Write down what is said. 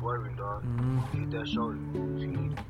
swerving, dog. Hit that shoulder. If you need it.